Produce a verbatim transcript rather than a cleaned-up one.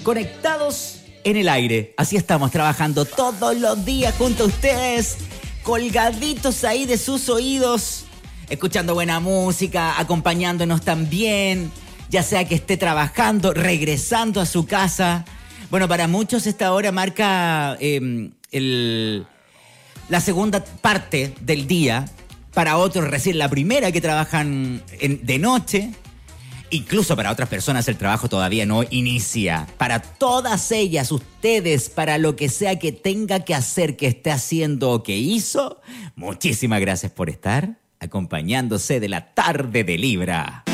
conectados en el aire. Así estamos trabajando todos los días junto a ustedes, colgaditos ahí de sus oídos, escuchando buena música, acompañándonos también, ya sea que esté trabajando, regresando a su casa. Bueno, para muchos esta hora marca eh, el, la segunda parte del día, para otros recién la primera que trabajan en, de noche. Incluso para otras personas el trabajo todavía no inicia. Para todas ellas, ustedes, para lo que sea que tenga que hacer, que esté haciendo o que hizo, muchísimas gracias por estar acompañándose de la tarde de Libra.